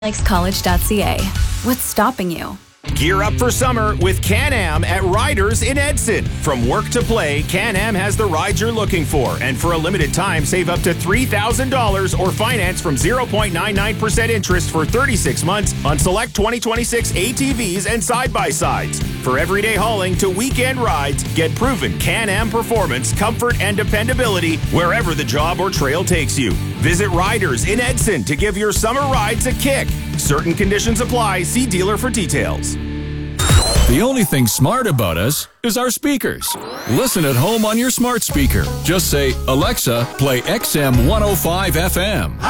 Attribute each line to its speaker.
Speaker 1: LakesCollege.ca. What's stopping you?
Speaker 2: Gear up for summer with Can-Am at Riders in Edson. From work to play, Can-Am has the rides you're looking for. And for a limited time, save up to $3,000 or finance from 0.99% interest for 36 months on select 2026 ATVs and side-by-sides. For everyday hauling to weekend rides, get proven Can-Am performance, comfort, and dependability wherever the job or trail takes you. Visit Riders in Edson to give your summer rides a kick. Certain conditions apply. See dealer for details.
Speaker 3: The only thing smart about us is our speakers. Listen at home on your smart speaker. Just say, Alexa, play XM 105 FM.